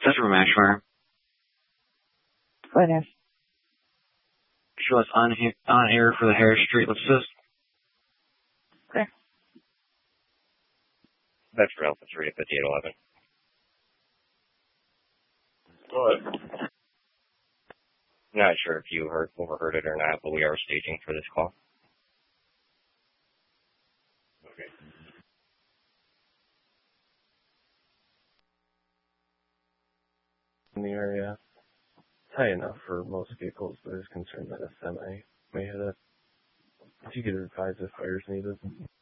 Central Mashfire. Witness. Show us on air for the Harris Street assist. Okay. That's for Alpha 3 at 5811. What? Not sure if you overheard it or not, but we are staging for this call. Okay. In the area, high enough for most vehicles, but is concerned that a semi may hit it. If you could advise if fire is needed.